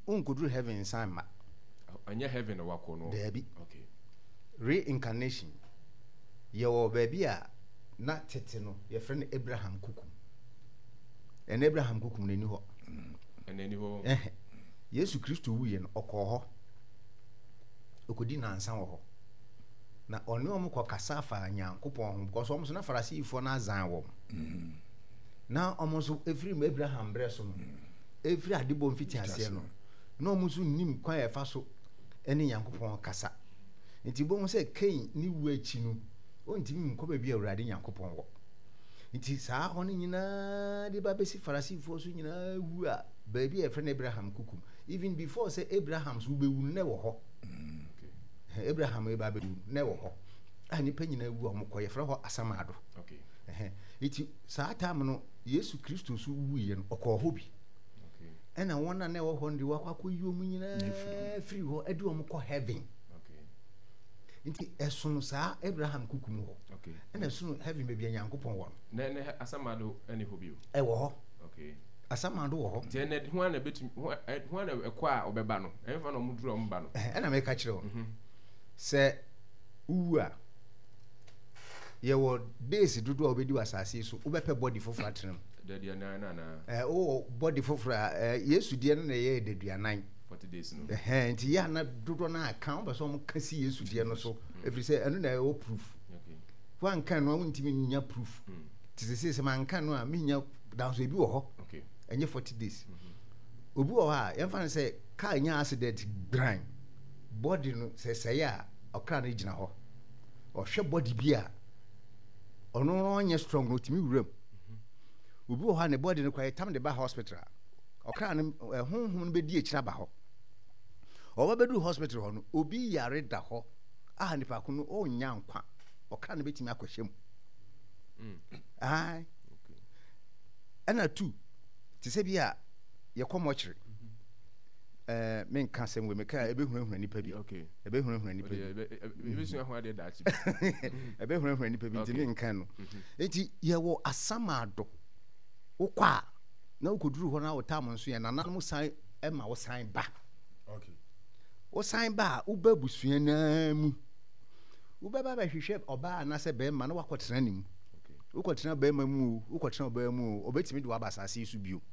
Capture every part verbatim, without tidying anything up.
unkudru heaven san ma anya heaven no wako no dabi okay reincarnation ye wo baby a na tete no ye friend Abraham kukum en Abraham kukum ne ni ho en ni ho eh Yesu Kristo wuye no okọ ho okodi nansan wo ho na oni omo ko kasa fa Nyankopon ho because omo so na Farisifo na azan wo na omo so every Abraham bre so no every adebo mfiti ase no na omo so nim kwan e fa so ene Nyankopon kasa nti bo mo se Kain ni wu achi no ontimi nko ba bi Awurade Nyankopon wo nti saa ho no nyina de ba besi Farisifo so nyina wu a ba bi e friend Abraham kukum even before say Abraham so be wu ne wo ho Abraham e ba be wu ne wo ho ani pa nyina wu omo koye fra ho asamado okay eh iti saa time no Yesu Kristo so wu ye no okọ ho bi okay ena wona na wo ho ndi wakwa yi omu nyina free ho ade omo ko heaven okay nti esono saa Abraham kukum ho okay ena sono heaven be bia Nyankopon wo na na asamado ani ho bio e wo ho okay asamado wo ho je na ho na betu ho na ekọ a obeba no emfa na omuduro omba no ena me ka kire ho se uwu a ye wo days dudu a obedi wasase so ubepe body foforo atrem dadia na na na eh o body foforo eh Yesu die no na ye daduanan forty days no eh nti ya na dudu na aka o be so mo kasi Yesu die no so every say enu na o proof okay wan kan no ntimi nya proof ti se se man kan no a me nya dan so ebi wo ho okay enye forty days obi wo ha ye fa say car nya accident grind body no se se ya okra na gina ho o hwe body bi a ono no onye strong no timi wuram obi wo ha ne body no kwa tam de ba hospital okra no honhom no be di ekira ba ho o ba bedu hospital ho no obi yare da ho a nipa ko no onya nkwa okra no betimi akohwem mm ai okay ana two ti se bia ye komochire eh men kan sem we me ka ebe hunahuna nipa bi okay ebe hunahuna nipa bi ebe su ahwa de dachi ebe hunahuna nipa bi ti men kan no enti ye wo asamado wokwa na ukoduru ho na wotam nso ye na nanom san e ma wo san ba okay wo san ba wo ba busua na mu wo ba ba hwehwe oba na se be ma na wakotena nim okay wo kotena ba ma mu wo kotena ba mu obetimi de wabasase su bio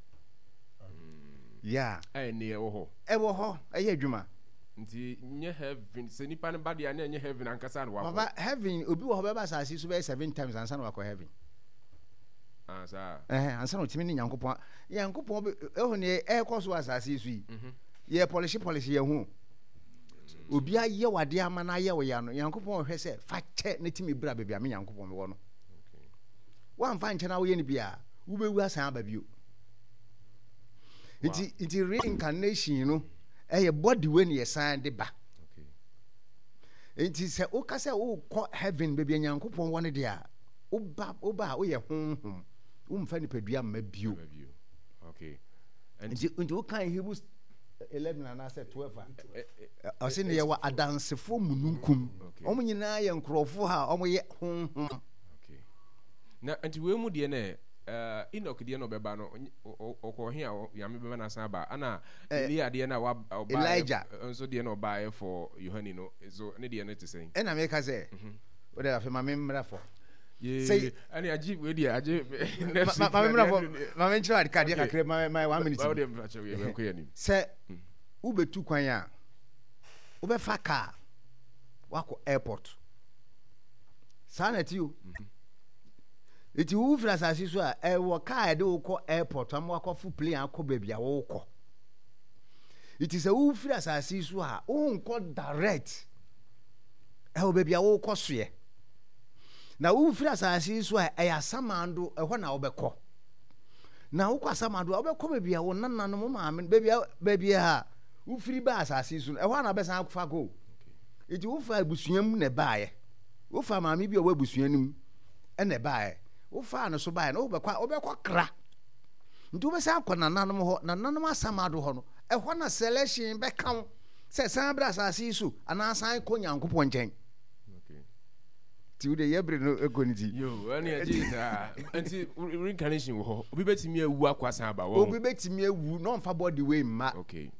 ya eh ne wo ho e wo ho eye adwuma nti nye heaven se nipa ne ba de na nye heaven ankasa na wako baba heaven obi wo ho be basase su be seven times ansa na wako heaven ah sa eh ansa na otimi ne Nyankopon Nyankopon e ho ne e koso asase su yi ye polish polish ye hu obi aye wade ama na aye wo ya no Nyankopon hwe se fa che ne timi bra be bia me Nyankopon me wo no okay wan fa nche na wo ye ne bia wo be wu asan aba bio Iti iti reincarnation no eh body we ne yesan de ba okay enti se o ka se o ko heaven be bia Nyankopon won de a o ba o ba o ye honhom o mfa ni padua ma bio okay enti enti o kan Hebrews eleven and I said twelve o se ne ye wa adansefo mununkum o mo nyina ye nkrofo ha o mo ye honhom okay na enti we mu de na uh Enoch de no beba no okohe a yame beba na san ba ana Elia de na wa Elijah nso de na oba for Yohani no so ne de na te sen e na me ka se o de afa ma me mra fo say ani aji we de aji ma me mra fo ma me nchira de ka de kakre ma ma one minute ba de mra che we ko yanim se u betu kwan a u be fa car wako airport sanati o iti wu fra asase so a e wo car de wo ko airport am wako fu plane akọ bebia wo ko iti se wu fra asase so a wo nko direct e wo bebia wo ko so ye na wu fra asase so a e ya samando e ho na wo be ko na wo kwa samando wo be ko bebia wo nanna no ma me bebia bebia ha wu firi ba asase so e ho na be san fa go iti wu fa abusuam na baaye wo fa maami bi o wa abusuanim e na baaye wo fa no so baaye no wo be kwa wo be kwa kra ndu be sa akọ nananom ho nananom asamado ho no e ho na selection be kan se san bra asase so ana san ko Nyankopon nchen okay ti wo de yebre no ekoniti yo ani ajita anti reincarnation wo ho obi betimi awu akwa san ba wo obi betimi awu no mfa body way ma okay